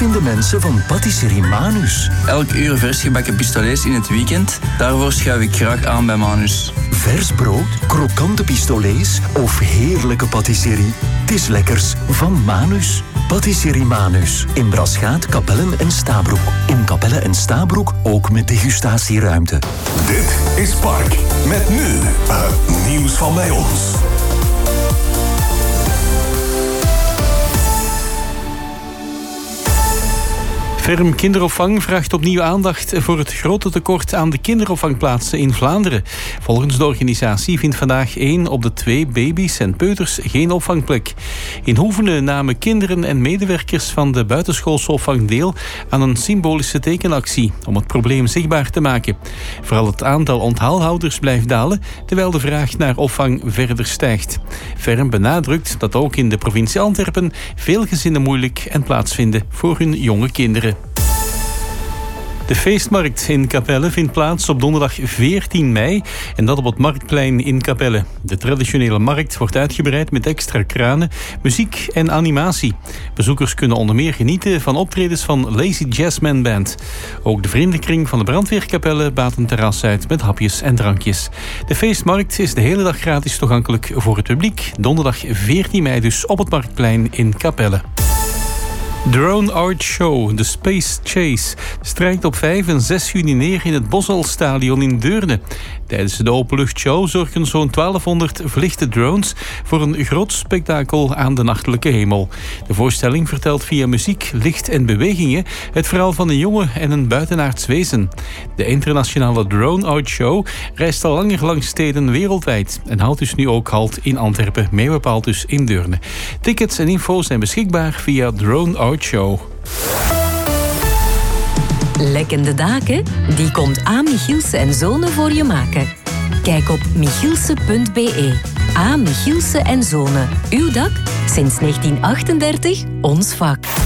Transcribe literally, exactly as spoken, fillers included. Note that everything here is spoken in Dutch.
vinden mensen van Patisserie Manus. Elk uur vers gebakken pistolets in het weekend. Daarvoor schuif ik graag aan bij Manus. Vers brood, krokante pistolets of heerlijke patisserie. Het is lekkers van Manus. Patisserie Manus. In Braschaat, Capelle en Stabroek. In Capelle en Stabroek ook met degustatieruimte. Dit is Park. Met nu het nieuws van bij ons. Ferm Kinderopvang vraagt opnieuw aandacht voor het grote tekort aan de kinderopvangplaatsen in Vlaanderen. Volgens de organisatie vindt vandaag één op de twee baby's en peuters geen opvangplek. In Hoevenen namen kinderen en medewerkers van de buitenschoolse opvang deel aan een symbolische tekenactie om het probleem zichtbaar te maken. Vooral het aantal onthaalhouders blijft dalen, terwijl de vraag naar opvang verder stijgt. Ferm benadrukt dat ook in de provincie Antwerpen veel gezinnen moeilijk een plaats vinden voor hun jonge kinderen. De feestmarkt in Capelle vindt plaats op donderdag veertien mei en dat op het Marktplein in Capelle. De traditionele markt wordt uitgebreid met extra kranen, muziek en animatie. Bezoekers kunnen onder meer genieten van optredens van Lazy Jazzman Band. Ook de vriendenkring van de brandweerkapelle baat een terras uit met hapjes en drankjes. De feestmarkt is de hele dag gratis toegankelijk voor het publiek. Donderdag veertien mei dus op het Marktplein in Capelle. Drone Art Show, The Space Chase, strijkt op vijf en zes juni neer in het Bosuilstadion in Deurne. Tijdens de openluchtshow zorgen zo'n twaalfhonderd verlichte drones voor een groot spektakel aan de nachtelijke hemel. De voorstelling vertelt via muziek, licht en bewegingen het verhaal van een jongen en een buitenaards wezen. De internationale Drone Art Show reist al langer langs steden wereldwijd en houdt dus nu ook halt in Antwerpen, mee bepaald dus in Deurne. Tickets en info zijn beschikbaar via Drone Art Show. Lekkende daken? Die komt A. Michielse en Zonen voor je maken. Kijk op michielse punt be. A. Michielse en Zonen. Uw dak? Sinds negentien achtendertig ons vak.